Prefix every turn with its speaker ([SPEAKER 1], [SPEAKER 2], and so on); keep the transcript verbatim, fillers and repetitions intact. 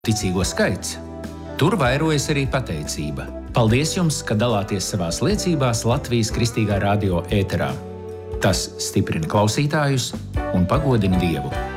[SPEAKER 1] ticīgo skaits. Tur vairojas arī pateicība. Paldies jums, ka dalāties savās liecībās Latvijas Kristīgā radio ēterā. Tas stiprina klausītājus un pagodina Dievu.